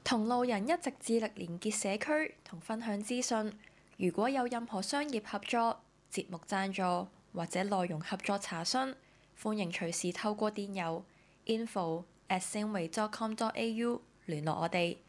同路人一直致力連結社區同分享資訊。如果有任何商業合作、節目贊助或者內容合作查詢，歡迎隨時透過電郵info@singway.com.au 聯絡我哋。